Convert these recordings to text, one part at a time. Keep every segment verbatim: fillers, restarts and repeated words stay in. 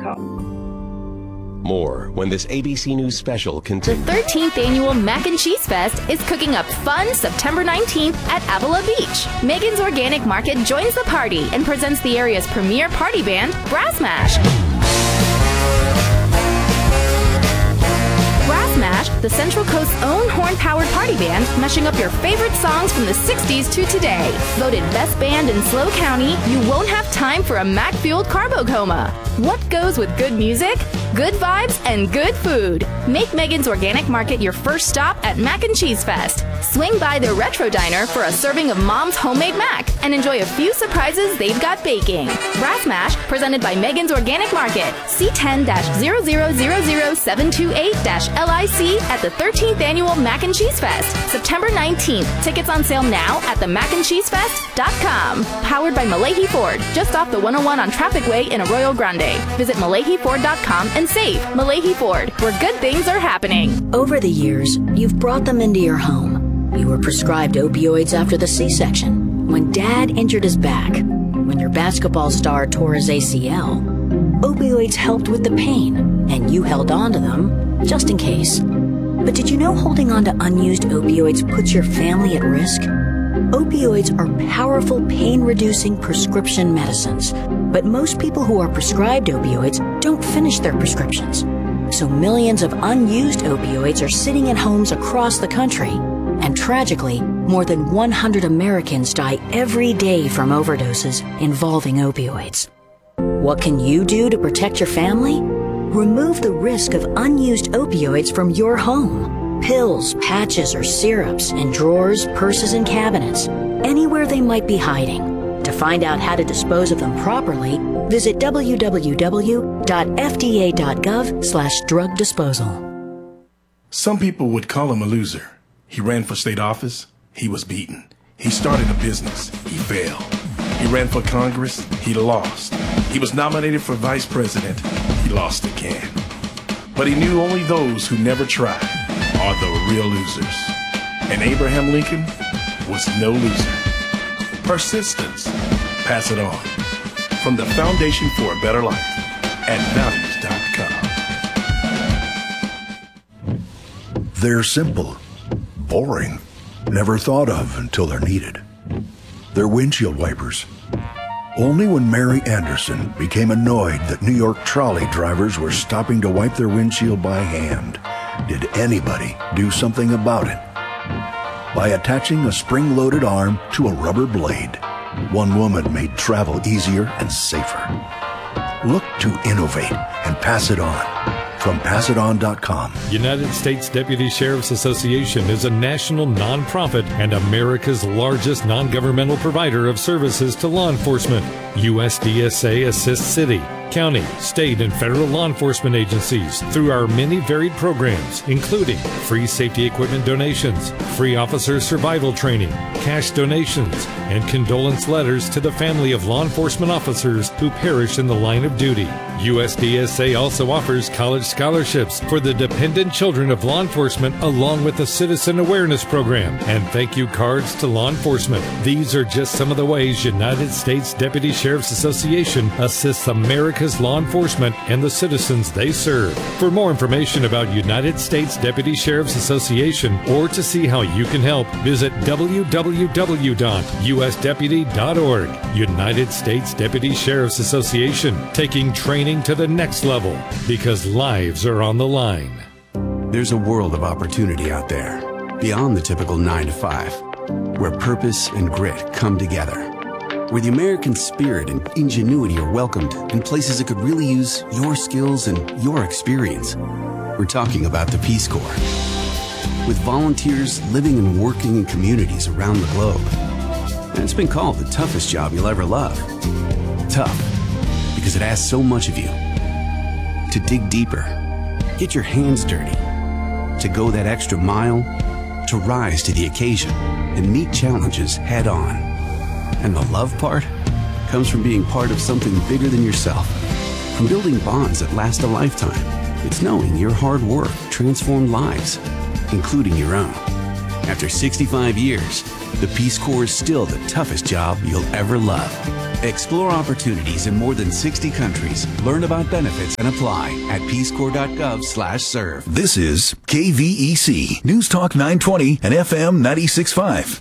com. More when this A B C News special The continues. thirteenth Annual Mac and Cheese Fest is cooking up fun September nineteenth at Avila Beach. Megan's Organic Market joins the party and presents the area's premier party band, Brass Mash. Brass Mash, the Central Coast's own horn-powered party band, mashing up your favorite songs from the sixties to today. Voted best band in SLO County, you won't have time for a Mac-fueled carbo coma. What goes with good music? Good vibes and good food. Make Megan's Organic Market your first stop at Mac and Cheese Fest. Swing by their Retro Diner for a serving of Mom's homemade mac and enjoy a few surprises they've got baking. Brass Mash, presented by Megan's Organic Market. C ten zero zero zero zero seven two eight L I C at the thirteenth Annual Mac and Cheese Fest, September nineteenth. Tickets on sale now at the mac and cheese fest dot com. Powered by Malahi Ford, just off the one oh one on Traffic Way in Arroyo Grande. Visit malahi ford dot com and save. Malahi Ford, where good things are happening. Over the years, you've brought them into your home. You were prescribed opioids after the C-section, when Dad injured his back, when your basketball star tore his A C L. Opioids helped with the pain, and you held on to them just in case. But did you know holding on to unused opioids puts your family at risk? Opioids are powerful pain-reducing prescription medicines, but most people who are prescribed opioids don't finish their prescriptions. So millions of unused opioids are sitting in homes across the country. And tragically, more than one hundred Americans die every day from overdoses involving opioids. What can you do to protect your family? Remove the risk of unused opioids from your home. Pills, patches, or syrups in drawers, purses, and cabinets, anywhere they might be hiding. To find out how to dispose of them properly, visit w w w dot f d a dot gov slash drug disposal. Some people would call him a loser. He ran for state office. He was beaten. He started a business. He failed. He ran for Congress. He lost. He was nominated for vice president. He lost again. But he knew only those who never tried are the real losers. And Abraham Lincoln was no loser. Persistence. Pass it on. From the Foundation for a Better Life at values dot com. They're simple, boring, never thought of until they're needed. They're windshield wipers. Only when Mary Anderson became annoyed that New York trolley drivers were stopping to wipe their windshield by hand did anybody do something about it. By attaching a spring-loaded arm to a rubber blade, one woman made travel easier and safer. Look to innovate and pass it on. From pass it on dot com. United States Deputy Sheriff's Association is a national nonprofit and America's largest non-governmental provider of services to law enforcement. U S D S A assists city, county, state, and federal law enforcement agencies through our many varied programs, including free safety equipment donations, free officer survival training, cash donations, and condolence letters to the family of law enforcement officers who perish in the line of duty. U S D S A also offers college scholarships for the dependent children of law enforcement, along with a citizen awareness program and thank you cards to law enforcement. These are just some of the ways United States Deputy Sheriff's Association assists America's law enforcement and the citizens they serve. For more information about United States Deputy Sheriff's Association or to see how you can help, visit w w w dot u s deputy dot org. United States Deputy Sheriff's Association, taking training to the next level because lives are on the line. There's a world of opportunity out there, beyond the typical nine to five, where purpose and grit come together, where the American spirit and ingenuity are welcomed in places that could really use your skills and your experience. We're talking about the Peace Corps. With volunteers living and working in communities around the globe. And it's been called the toughest job you'll ever love. Tough, because it asks so much of you. To dig deeper, get your hands dirty, to go that extra mile, to rise to the occasion and meet challenges head on. And the love part comes from being part of something bigger than yourself, from building bonds that last a lifetime. It's knowing your hard work transformed lives, including your own. After sixty-five years, the Peace Corps is still the toughest job you'll ever love. Explore opportunities in more than sixty countries. Learn about benefits and apply at peace corps dot gov slash serve. This is K V E C, News Talk nine twenty and F M ninety-six point five.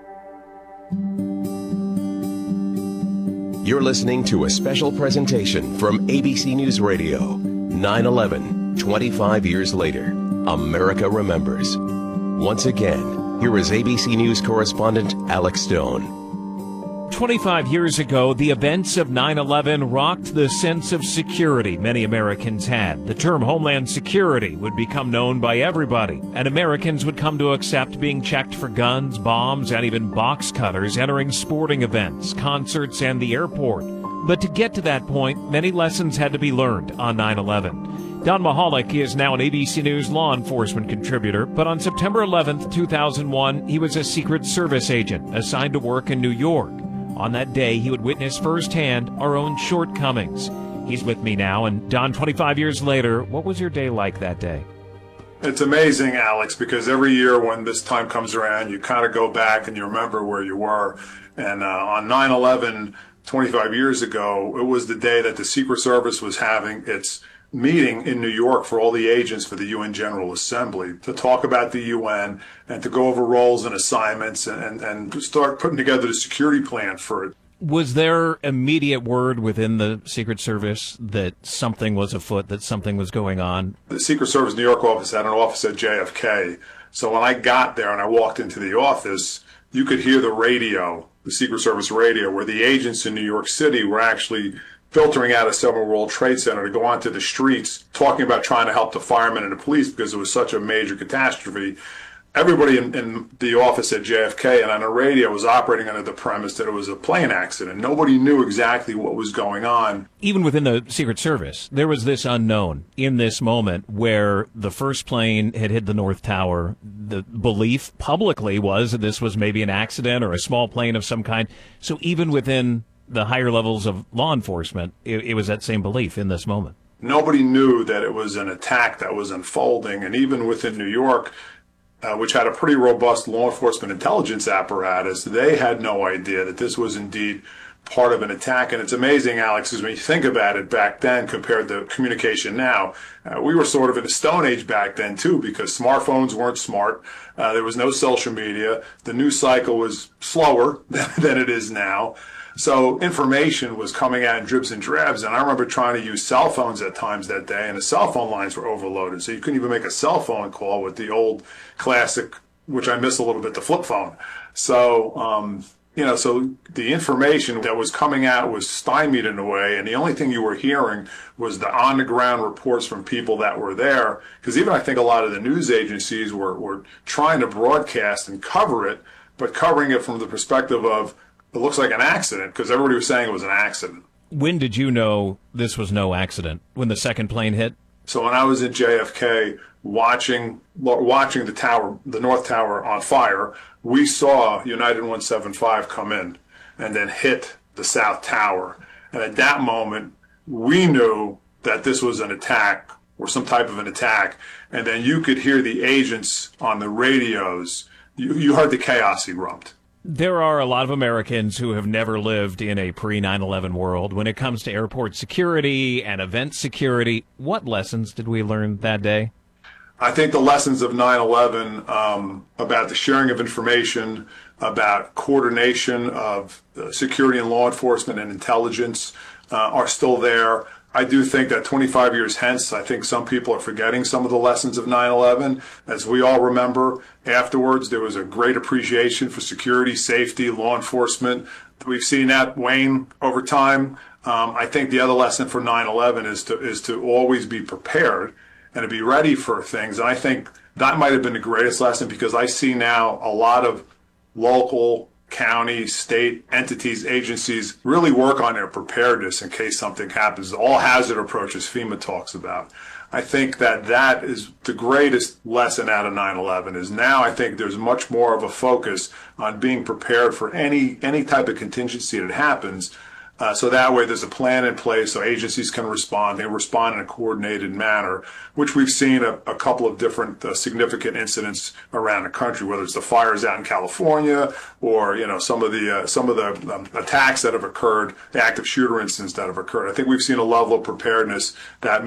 You're listening to a special presentation from A B C News Radio. nine eleven, twenty-five years later, America remembers. Once again, here is A B C News correspondent Alex Stone. twenty-five years ago, the events of nine eleven rocked the sense of security many Americans had. The term Homeland Security would become known by everybody, and Americans would come to accept being checked for guns, bombs, and even box cutters entering sporting events, concerts, and the airport. But to get to that point, many lessons had to be learned on nine eleven. Don Mahalik is now an A B C News law enforcement contributor, but on September eleventh, two thousand one, he was a Secret Service agent assigned to work in New York. On that day, he would witness firsthand our own shortcomings. He's with me now, and Don, twenty-five years later, what was your day like that day? It's amazing, Alex, because every year when this time comes around, you kind of go back and you remember where you were. And uh, on nine eleven, twenty-five years ago, it was the day that the Secret Service was having its meeting in New York for all the agents for the U N General Assembly to talk about the U N and to go over roles and assignments and, and start putting together the security plan for it. Was there immediate word within the Secret Service that something was afoot, that something was going on? The Secret Service New York office had an office at J F K. So when I got there and I walked into the office, you could hear the radio, the Secret Service radio, where the agents in New York City were actually filtering out of Seven World Trade Center to go onto the streets, talking about trying to help the firemen and the police because it was such a major catastrophe. Everybody in, in the office at J F K and on the radio was operating under the premise that it was a plane accident. Nobody knew exactly what was going on. Even within the Secret Service, there was this unknown in this moment where the first plane had hit the North Tower. The belief publicly was that this was maybe an accident or a small plane of some kind. So even within the higher levels of law enforcement, it, it was that same belief in this moment. Nobody knew that it was an attack that was unfolding. And even within New York, uh, which had a pretty robust law enforcement intelligence apparatus, they had no idea that this was indeed part of an attack. And it's amazing, Alex, is when you think about it back then compared to communication now, uh, we were sort of in a stone age back then too, because smartphones weren't smart. Uh, there was no social media. The news cycle was slower than, than it is now. So information was coming out in dribs and drabs, and I remember trying to use cell phones at times that day, and the cell phone lines were overloaded, so you couldn't even make a cell phone call with the old classic, which I miss a little bit, the flip phone. So, um, you know, so the information that was coming out was stymied in a way, and the only thing you were hearing was the on-the-ground reports from people that were there, because even I think a lot of the news agencies were, were trying to broadcast and cover it, but covering it from the perspective of, it looks like an accident, because everybody was saying it was an accident. When did you know this was no accident? When the second plane hit? So when I was at J F K watching watching the tower, the North Tower on fire, we saw United one seventy-five come in and then hit the South Tower. And at that moment, we knew that this was an attack or some type of an attack. And then you could hear the agents on the radios. You, you heard the chaos erupt. There are a lot of Americans who have never lived in a pre nine eleven world. When it comes to airport security and event security, what lessons did we learn that day? I think the lessons of nine eleven um, about the sharing of information, about coordination of uh, security and law enforcement and intelligence uh, are still there. I do think that twenty-five years hence, I think some people are forgetting some of the lessons of nine eleven. As we all remember, afterwards, there was a great appreciation for security, safety, law enforcement. We've seen that wane over time. Um, I think the other lesson for nine eleven is to is to always be prepared and to be ready for things. And I think that might have been the greatest lesson, because I see now a lot of local, county, state entities, agencies really work on their preparedness in case something happens. All hazard approaches FEMA talks about. I think that that is the greatest lesson out of nine eleven is now I think there's much more of a focus on being prepared for any any type of contingency that happens. Uh, so that way there's a plan in place so agencies can respond. They respond in a coordinated manner, which we've seen a, a couple of different uh, significant incidents around the country, whether it's the fires out in California or, you know, some of the uh, some of the um, attacks that have occurred, the active shooter incidents that have occurred. I think we've seen a level of preparedness that